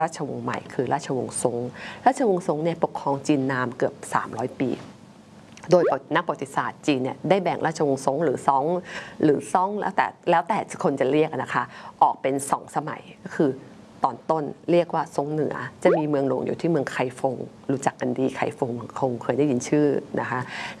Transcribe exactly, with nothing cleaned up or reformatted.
ราชวงศ์ใหม่คือราชวงศ์ซงราชวงศ์ซงเนี่ยปกครองจีนนานเกือบสามร้อยปีโดยนักประวัติศาสตร์จีนเนี่ยได้แบ่งราชวงศ์ซงหรือซองหรือซ่องแล้วแต่แล้วแต่คนจะเรียกนะคะออกเป็นสองสมัยก็คือตอนต้นเรียกว่าซงเหนือจะมีเมืองหลวงอยู่ที่เมืองไคฟงรู้จักกันดีไคฟงคงเคยได้ยินชื่อนะคะ